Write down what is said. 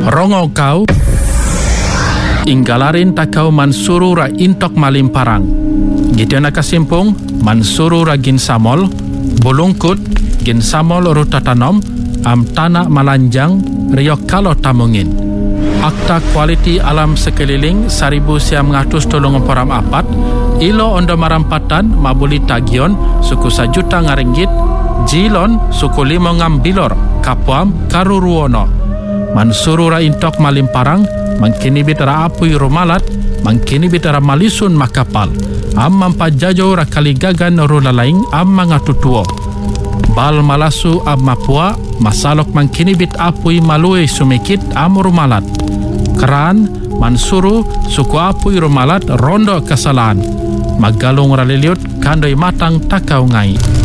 Rongo kau inggalarin takau mansuru ra intok malim parang. Gideon akasimpung mansuru ra gin samol bulungkut gin samol ruta tanom am tanah malanjang riok kalau tamungin. Akta kualiti alam sekeliling 1934 ilo ondo marampatan mabuli tagion suku 1 juta ngaringgit jilon suku 5 ngambilor kapuam karuruono. Mansuru ra intok malim parang mangkini bitara apui rumalat mangkini bitara malisun makapal am mampajajo ra kaligagan rulalaing am mangatutuo bal malasu am mapua masalok mangkini bit apui malui sumikit am rumalat keran mansuru suku apui rumalat rondo kesalahan magalung raliliut kandoi matang takau ngai.